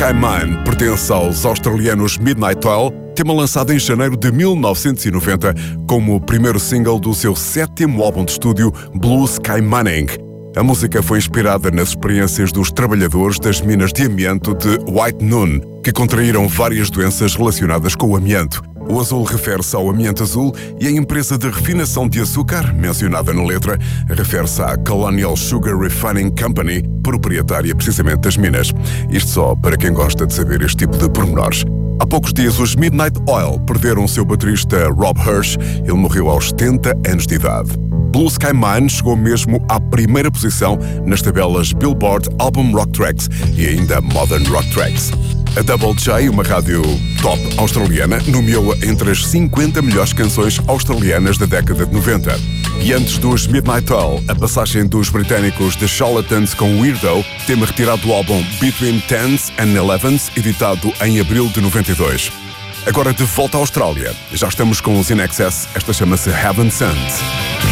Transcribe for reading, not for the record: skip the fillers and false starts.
Sky Mine pertence aos australianos Midnight Oil, tema lançado em janeiro de 1990 como o primeiro single do seu 7º álbum de estúdio Blue Sky Mining. A música foi inspirada nas experiências dos trabalhadores das minas de amianto de White Noon, que contraíram várias doenças relacionadas com o amianto. O azul refere-se ao amianto azul e a empresa de refinação de açúcar, mencionada na letra, refere-se à Colonial Sugar Refining Company, proprietária precisamente das minas. Isto só para quem gosta de saber este tipo de pormenores. Há poucos dias, os Midnight Oil perderam o seu baterista Rob Hirsch. Ele morreu aos 70 anos de idade. Blue Sky Mine chegou mesmo à primeira posição nas tabelas Billboard Album Rock Tracks e ainda Modern Rock Tracks. A Double J, uma rádio top australiana, nomeou-a entre as 50 melhores canções australianas da década de 90. E antes dos Midnight Oil, a passagem dos britânicos The Charlatans com Weirdo, tema retirado do álbum Between Tens and Elevens, editado em abril de 92. Agora de volta à Austrália, já estamos com os In Excess, esta chama-se Heaven Sent.